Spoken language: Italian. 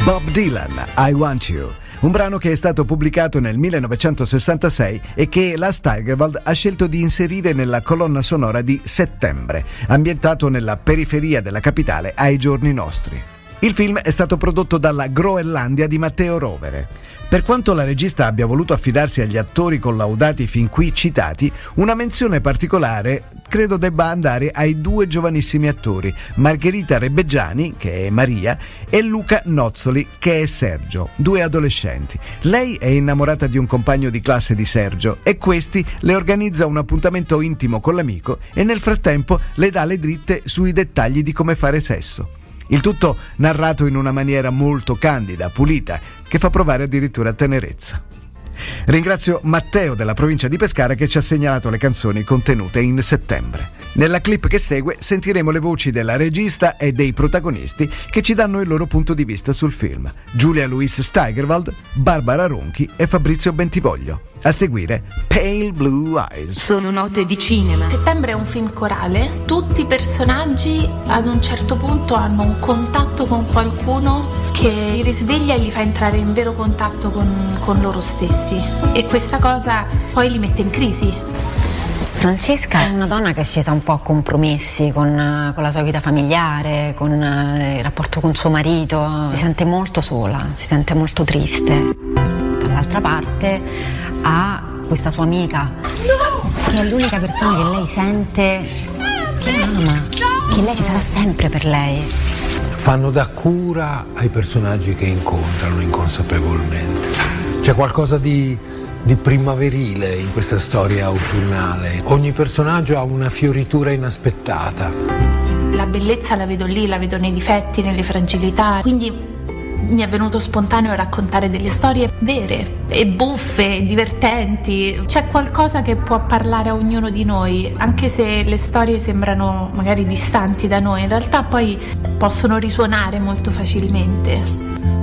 Bob Dylan, I Want You, un brano che è stato pubblicato nel 1966 e che la Steigerwald ha scelto di inserire nella colonna sonora di Settembre, ambientato nella periferia della capitale ai giorni nostri. Il film è stato prodotto dalla Groenlandia di Matteo Rovere. Per quanto la regista abbia voluto affidarsi agli attori collaudati fin qui citati, una menzione particolare credo debba andare ai due giovanissimi attori, Margherita Rebeggiani, che è Maria, e Luca Nozzoli, che è Sergio, due adolescenti. Lei è innamorata di un compagno di classe di Sergio e questi le organizza un appuntamento intimo con l'amico e nel frattempo le dà le dritte sui dettagli di come fare sesso. Il tutto narrato in una maniera molto candida, pulita, che fa provare addirittura tenerezza. Ringrazio Matteo della provincia di Pescara che ci ha segnalato le canzoni contenute in Settembre. Nella clip che segue sentiremo le voci della regista e dei protagonisti che ci danno il loro punto di vista sul film: Giulia Louise Steigerwald, Barbara Ronchi e Fabrizio Bentivoglio. A seguire Pale Blue Eyes. Sono note di cinema. Settembre è un film corale. Tutti i personaggi ad un certo punto hanno un contatto con qualcuno che li risveglia e li fa entrare in vero contatto con loro stessi, e questa cosa poi li mette in crisi. Francesca è una donna che è scesa un po' a compromessi con la sua vita familiare, con il rapporto con suo marito. Si sente molto sola, si sente molto triste. Dall'altra parte ha questa sua amica, che è l'unica persona che lei sente che ama, che lei ci sarà sempre per lei. Fanno da cura ai personaggi che incontrano inconsapevolmente. C'è qualcosa di primaverile in questa storia autunnale. Ogni personaggio ha una fioritura inaspettata. La bellezza la vedo lì, la vedo nei difetti, nelle fragilità, quindi mi è venuto spontaneo raccontare delle storie vere e buffe, divertenti. C'è qualcosa che può parlare a ognuno di noi, anche se le storie sembrano magari distanti da noi, in realtà poi possono risuonare molto facilmente.